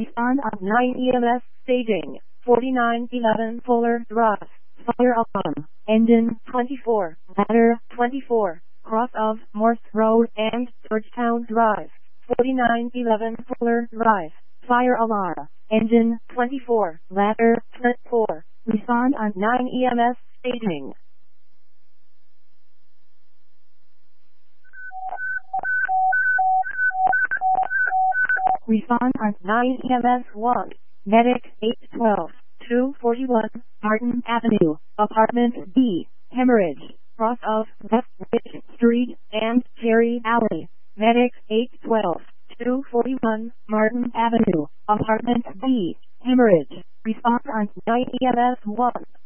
Respond on 9 EMS staging. 4911 Fuller Drive. Fire alarm. Engine 24. Ladder 24. Cross of Morse Road and Georgetown Drive. 4911 Fuller Drive. Fire alarm. Engine 24. Ladder 24. Respond on 9 EMS staging. Respond on 9 EMS 1. Medic 812. 241 Martin Avenue. Apartment B. Hemorrhage. Cross of West Ridge Street and Cherry Alley. Medic 812. 241 Martin Avenue. Apartment B. Hemorrhage. Respond on 9 EMS 1.